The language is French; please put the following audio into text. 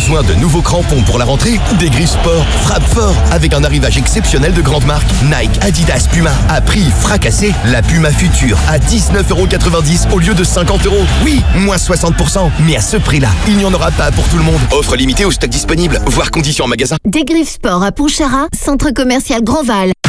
Besoin de nouveaux crampons pour la rentrée? Des Griffes Sport frappe fort avec un arrivage exceptionnel de grandes marques. Nike, Adidas, Puma. À prix fracassé, la Puma Future à 19,90€ au lieu de 50€. Oui, moins 60%. Mais à ce prix-là, il n'y en aura pas pour tout le monde. Offre limitée au stock disponible. Voir conditions en magasin. Des Griffes Sport à Pontcharra, centre commercial Grandval.